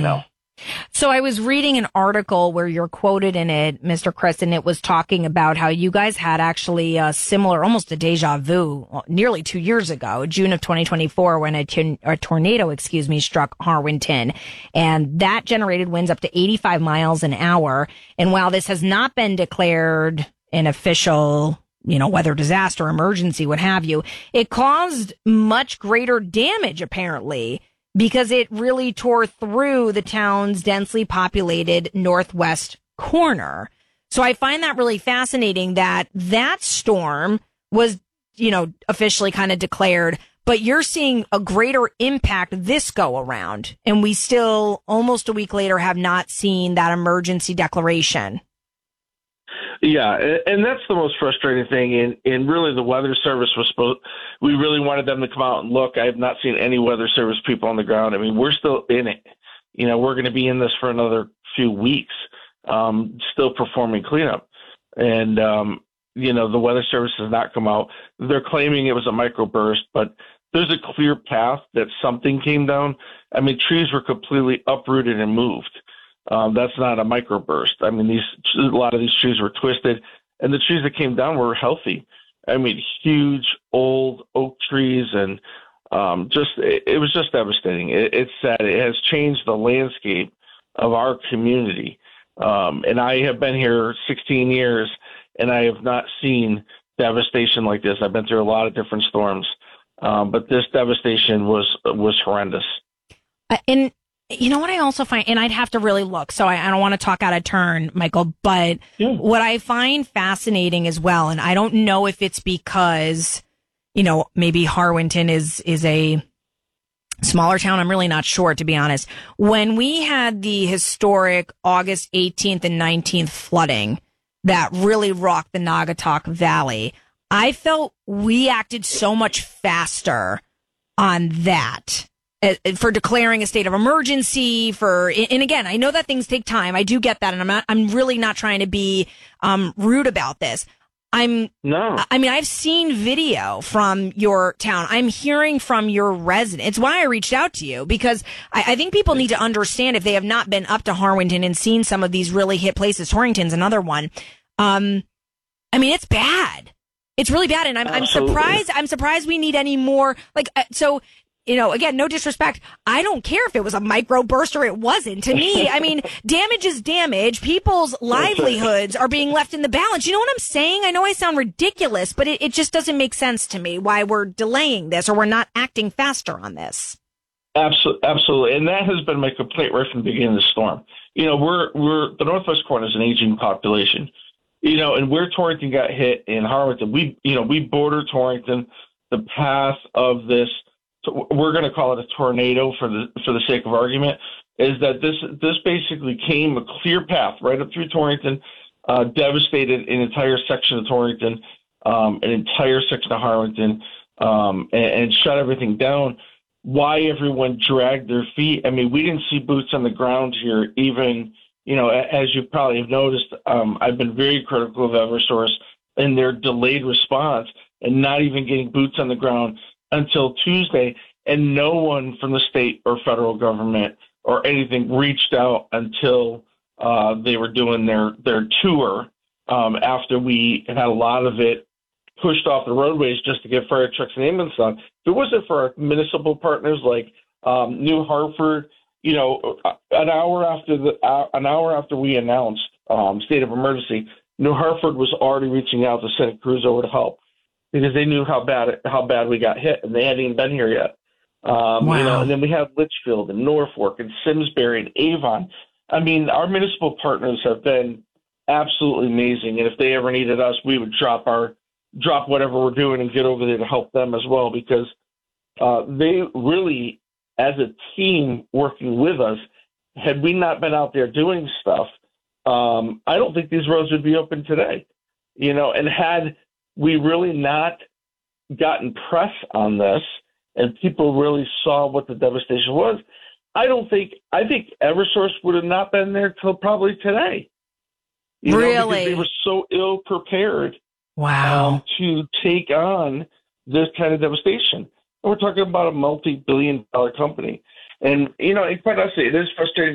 know. So I was reading an article where you're quoted in it, Mr. Chris, and it was talking about how you guys had actually a similar, almost a deja vu, nearly 2 years ago, June of 2024, when a tornado, struck Harwinton. And that generated winds up to 85 miles an hour. And while this has not been declared an official, weather disaster, emergency, what have you, it caused much greater damage, apparently, because it really tore through the town's densely populated northwest corner. So I find that really fascinating that storm was, officially kind of declared, but you're seeing a greater impact this go around. And we still, almost a week later, have not seen that emergency declaration. Yeah, and that's the most frustrating thing. And really, the Weather Service we really wanted them to come out and look. I have not seen any Weather Service people on the ground. I mean, we're still in it. We're going to be in this for another few weeks, still performing cleanup. And, the Weather Service has not come out. They're claiming it was a microburst, but there's a clear path that something came down. I mean, trees were completely uprooted and moved. That's not a microburst. I mean, a lot of these trees were twisted, and the trees that came down were healthy. I mean, huge old oak trees, and it was just devastating. It's sad. It has changed the landscape of our community. And I have been here 16 years, and I have not seen devastation like this. I've been through a lot of different storms, but this devastation was horrendous. And you know what I also find, and I'd have to really look, so I don't want to talk out of turn, Michael, but what I find fascinating as well, and I don't know if it's because, maybe Harwinton is a smaller town. I'm really not sure, to be honest. When we had the historic August 18th and 19th flooding that really rocked the Naugatuck Valley, I felt we acted so much faster on that. For declaring a state of emergency, and again, I know that things take time. I do get that, and I'm really not trying to be rude about this. I've seen video from your town. I'm hearing from your residents. It's why I reached out to you, because I think people need to understand, if they have not been up to Harwinton and seen some of these really hit places. Torrington's another one. It's bad. It's really bad, and I'm surprised. I'm surprised we need any more. Again, no disrespect. I don't care if it was a microburst or it wasn't. To me, damage is damage. People's livelihoods are being left in the balance. You know what I'm saying? I know I sound ridiculous, but it just doesn't make sense to me why we're delaying this, or we're not acting faster on this. Absolutely. And that has been my complaint right from the beginning of the storm. We're the northwest corner is an aging population. And where Torrington got hit in Harwinton, we border Torrington. The path of this, we're going to call it a tornado for the sake of argument, is that this basically came a clear path right up through Torrington, devastated an entire section of Torrington, an entire section of Harwinton, and shut everything down. Why everyone dragged their feet? I mean, we didn't see boots on the ground here. Even, as you probably have noticed, I've been very critical of Eversource and their delayed response, and not even getting boots on the ground until Tuesday, and no one from the state or federal government or anything reached out until they were doing their tour, after we had a lot of it pushed off the roadways just to get fire trucks and ambulance on. If it wasn't for our municipal partners like New Hartford, an hour after we announced state of emergency, New Hartford was already reaching out to send crews over to help, because they knew how bad we got hit, and they hadn't even been here yet. Wow. And then we have Litchfield and Norfolk and Simsbury and Avon. I mean, our municipal partners have been absolutely amazing, and if they ever needed us, we would drop whatever we're doing and get over there to help them as well, because they really, as a team working with us, had we not been out there doing stuff, I don't think these roads would be open today. And had we really not gotten press on this and people really saw what the devastation was, I think Eversource would have not been there till probably today. Really? Because they were so ill prepared. Wow. To take on this kind of devastation. And we're talking about a multi-billion-dollar company. And, quite honestly, it is frustrating